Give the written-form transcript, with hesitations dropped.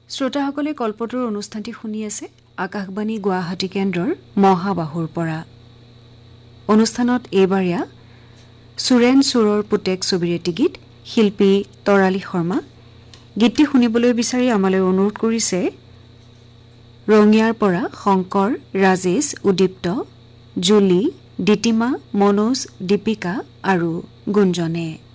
শ্ৰোতাসকলে কল্পটোৰ অনুষ্ঠানটি শুনি আছে আকাশবাণী গুৱাহাটী কেন্দ্ৰৰ মহাবাহুৰ পৰা। অনুষ্ঠানত এইবাৰীয়া সুৰেন সুৰৰ পুতেক ছবিৰ এটি গীত শিল্পী তৰালী শৰ্মা। গীতটি শুনিবলৈ বিচাৰি আমালৈ অনুৰোধ কৰিছে ৰঙিয়াৰ পৰা শংকৰ, ৰাজেশ, উদীপ্ত, জুলি, দিতিমা, মনোজ, দীপিকা আৰু গুঞ্জনে।